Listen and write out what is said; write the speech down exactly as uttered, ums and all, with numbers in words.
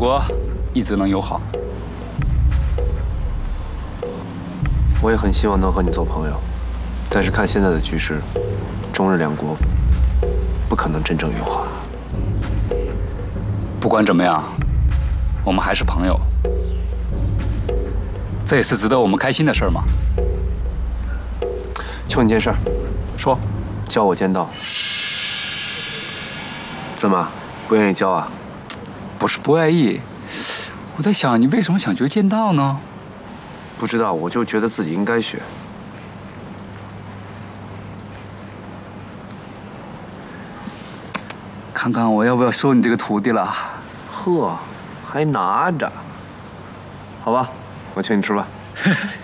国一直能友好。 我也很希望能和你做朋友，但是看现在的局势，中日两国不可能真正友好。 不管怎么样，我们还是朋友，这也是值得我们开心的事儿嘛。 求你件事儿， 说， 教我剑道。怎么，不愿意教啊？ 不是不愿意，我在想你为什么想学剑道呢？ 不知道，我就觉得自己应该学。 看看我要不要收你这个徒弟了？ 呵，还拿着？好吧，我请你吃饭。